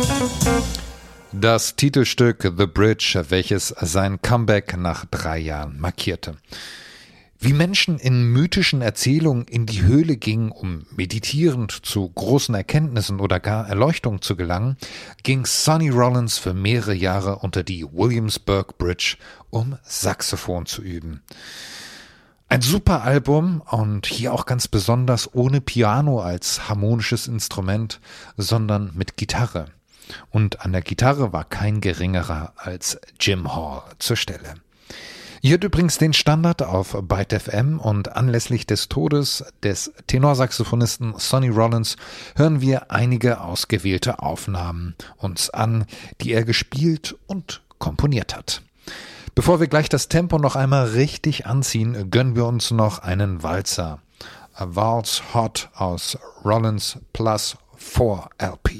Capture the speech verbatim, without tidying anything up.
Das Titelstück The Bridge, welches sein Comeback nach drei Jahren markierte. Wie Menschen in mythischen Erzählungen in die Höhle gingen, um meditierend zu großen Erkenntnissen oder gar Erleuchtung zu gelangen, ging Sonny Rollins für mehrere Jahre unter die Williamsburg Bridge, um Saxophon zu üben. Ein super Album und hier auch ganz besonders ohne Piano als harmonisches Instrument, sondern mit Gitarre. Und an der Gitarre war kein geringerer als Jim Hall zur Stelle. Ihr hört übrigens den Standard auf Byte F M und anlässlich des Todes des Tenorsaxophonisten Sonny Rollins hören wir einige ausgewählte Aufnahmen uns an, die er gespielt und komponiert hat. Bevor wir gleich das Tempo noch einmal richtig anziehen, gönnen wir uns noch einen Walzer. A Waltz Hot aus Rollins Plus vier L P.